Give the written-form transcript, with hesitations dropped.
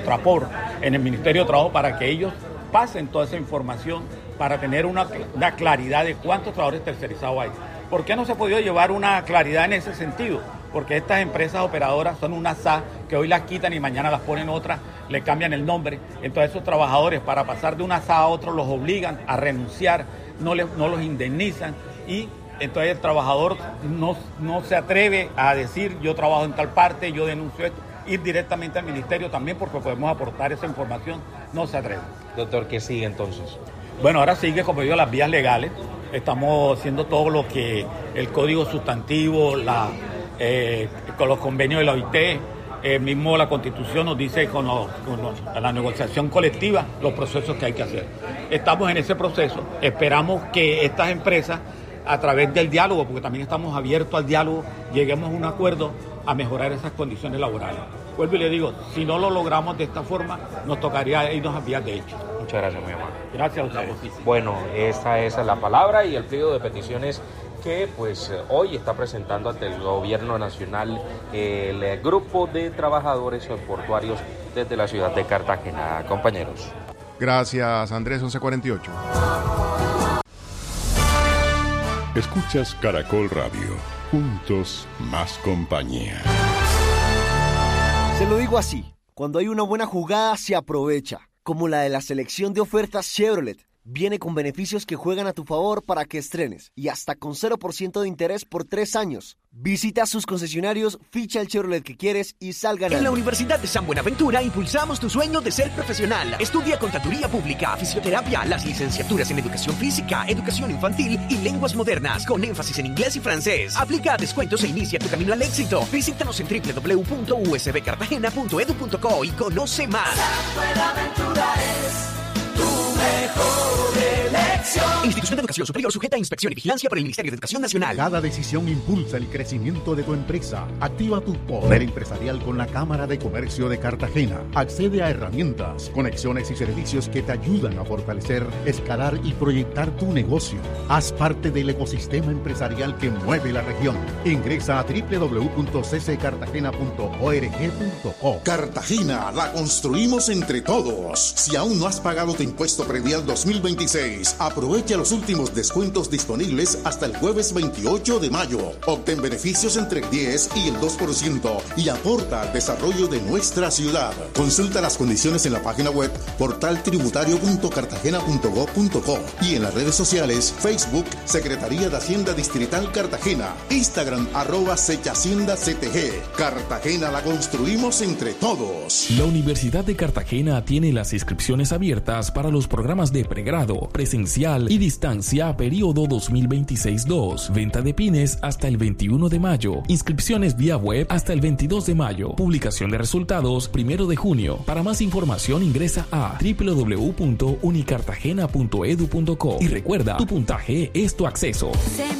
Fotrapor en el Ministerio de Trabajo para que ellos pasen toda esa información para tener una claridad de cuántos trabajadores tercerizados hay. ¿Por qué no se ha podido llevar una claridad en ese sentido? Porque estas empresas operadoras son unas SA que hoy las quitan y mañana las ponen otras, le cambian el nombre. Entonces esos trabajadores para pasar de una SA a otro los obligan a renunciar, no los indemnizan y entonces el trabajador no se atreve a decir yo trabajo en tal parte, yo denuncio esto, ir directamente al ministerio también porque podemos aportar esa información, no se atreve. Doctor, ¿qué sigue entonces? Bueno, ahora sigue, como digo, las vías legales. Estamos haciendo todo lo que el código sustantivo, con los convenios de la OIT, mismo la Constitución nos dice con la negociación colectiva los procesos que hay que hacer. Estamos en ese proceso. Esperamos que estas empresas, a través del diálogo, porque también estamos abiertos al diálogo, lleguemos a un acuerdo a mejorar esas condiciones laborales. Vuelvo y le digo, si no lo logramos de esta forma, nos tocaría irnos a vías de hecho. Muchas gracias, muy amable. Gracias a ustedes. Bueno, esta es la palabra y el pliego de peticiones que pues hoy está presentando ante el Gobierno Nacional el grupo de trabajadores portuarios desde la ciudad de Cartagena. Compañeros. Gracias, Andrés, 11:48. Escuchas Caracol Radio. Juntos, más compañía. Se lo digo así, cuando hay una buena jugada se aprovecha, como la de la selección de ofertas Chevrolet. Viene con beneficios que juegan a tu favor para que estrenes y hasta con 0% de interés por 3 años. Visita sus concesionarios, ficha el Chevrolet que quieres y sal ganando. En la Universidad de San Buenaventura impulsamos tu sueño de ser profesional. Estudia Contaduría Pública, Fisioterapia, las licenciaturas en Educación Física, Educación Infantil y Lenguas Modernas, con énfasis en inglés y francés. Aplica a descuentos e inicia tu camino al éxito. Visítanos en www.usbcartagena.edu.co y conoce más. San Buenaventura es tu mejor elección. Institución de Educación Superior sujeta a inspección y vigilancia por el Ministerio de Educación Nacional. Cada decisión impulsa el crecimiento de tu empresa. Activa tu poder empresarial con la Cámara de Comercio de Cartagena. Accede a herramientas, conexiones y servicios que te ayudan a fortalecer, escalar y proyectar tu negocio. Haz parte del ecosistema empresarial que mueve la región. Ingresa a www.cccartagena.org.co. Cartagena la construimos entre todos. Si aún no has pagado tu impuesto predial 2026, aprovecha los últimos descuentos disponibles hasta el jueves 28 de mayo. Obtén beneficios entre el 10 y el 2% y aporta al desarrollo de nuestra ciudad. Consulta las condiciones en la página web portaltributario.cartagena.gov.co y en las redes sociales Facebook Secretaría de Hacienda Distrital Cartagena, Instagram @sechahaciendactg. Cartagena la construimos entre todos. La Universidad de Cartagena tiene las inscripciones abiertas para los programas de pregrado, presencial y distancia periodo 2026-2. Venta de pines hasta el 21 de mayo. Inscripciones vía web hasta el 22 de mayo. Publicación de resultados 1 de junio. Para más información ingresa a www.unicartagena.edu.co y recuerda, tu puntaje es tu acceso.